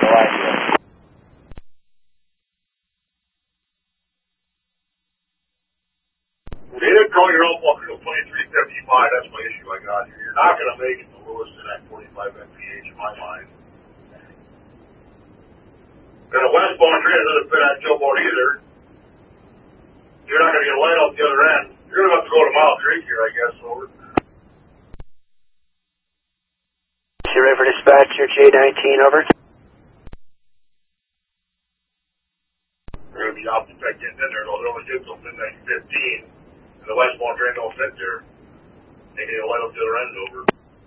No idea. They didn't call your own walker to 2375. That's my issue I got here. You're not going to make it the lowest in that 45 mph in my mind. And a westbound train doesn't fit that killboard either. You're not going to get a light out the other end. You're going to have to go to Mile Creek here, I guess, over. River Dispatch, your J19, over. We're going to be opposite getting in there. They'll only get till midnight 15. And the westbound train don't fit there. They get a light out the other end, over.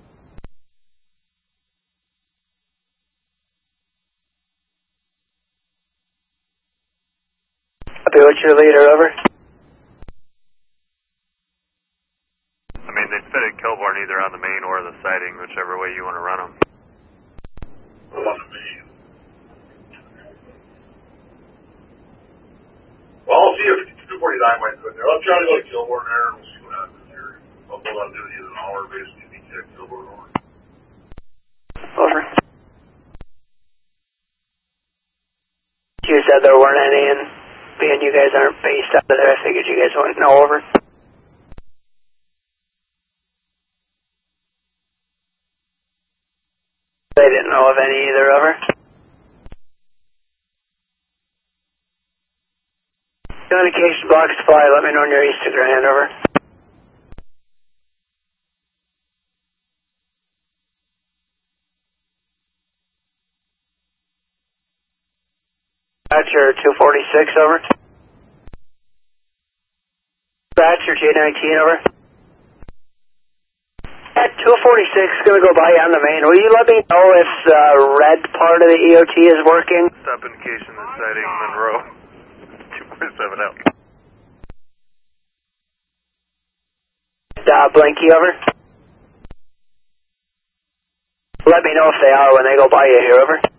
Copy, what's your leader, over? I mean, they fit at Kilbourne either on the main or the siding, whichever way you want to run them. On the main. Well, I'll see if 249 might go in there. I'll try to go to Kilbourne there and we'll see what happens here. I'll pull on duty in an hour, basically, to get Kilbourne over. Over. You said there weren't any, and being you guys aren't based out of there, I figured you guys wouldn't know, over. They didn't know of any either, over. Communication box supply, let me know when you're east of Grand, over. Dispatcher 246, over. Dispatcher J19, over. At 246, going to go by on the main. Will you let me know if the red part of the EOT is working? Stop indication the siding Monroe. 247 out. Blinky, over. Let me know if they are when they go by you here, over.